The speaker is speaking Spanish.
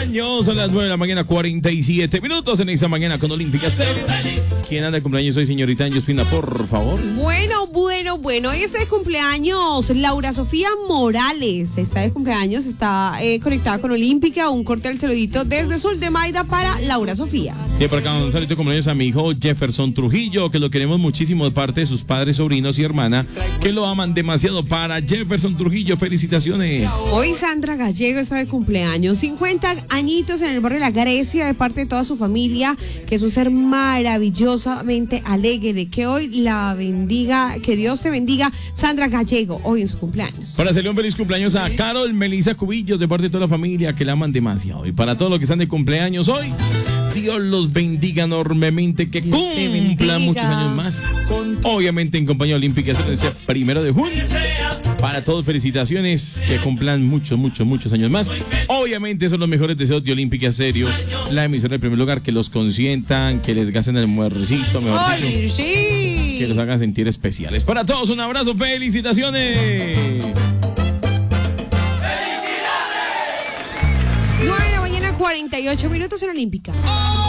cumpleaños. Son las 9 de la mañana, 47 minutos en esta mañana con Olímpica Stereo. ¿Quién anda de cumpleaños hoy, señorita Angie Espina, por favor? Bueno. Hoy está de cumpleaños Laura Sofía Morales. Está de cumpleaños, está conectada con Olímpica. Un corte al saludito desde Sul de Maida para Laura Sofía. Y por acá un saludo de cumpleaños a mi hijo Jefferson Trujillo, que lo queremos muchísimo de parte de sus padres, sobrinos y hermana, que lo aman demasiado. Para Jefferson Trujillo, felicitaciones. Hoy Sandra Gallego está de cumpleaños, 50 añitos en el barrio de La Grecia, de parte de toda su familia, que es un ser maravillosamente alegre, que hoy la bendiga, que Dios te bendiga, Sandra Gallego, hoy en su cumpleaños. Para hacerle un feliz cumpleaños a Carol Melissa Cubillos, de parte de toda la familia, que la aman demasiado. Y para todos los que están de cumpleaños hoy, Dios los bendiga enormemente, que cumplan muchos años más. Obviamente en compañía olímpica, ese 1 de junio. Para todos, felicitaciones, que cumplan muchos años más. Obviamente son los mejores deseos de Olímpica Stereo, la emisora en primer lugar, que los consientan, que les gasten el muercito, mejor dicho, sí, que los hagan sentir especiales. Para todos, un abrazo, felicitaciones. 9 de la mañana, 48 minutos en Olímpica.